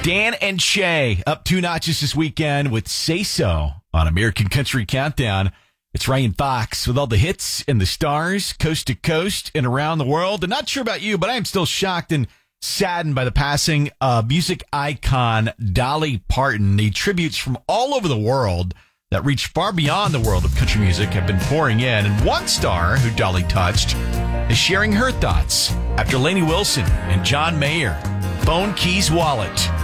Dan and Shay up 2 notches this weekend with Say So on American Country Countdown. It's Ryan Fox with all the hits and the stars, coast to coast and around the world. And not sure about you, but I am still shocked and saddened by the passing of music icon Dolly Parton. The tributes from all over the world that reach far beyond the world of country music have been pouring in. And one star who Dolly touched is sharing her thoughts after Lainey Wilson and John Mayer, Phone Keys Wallet.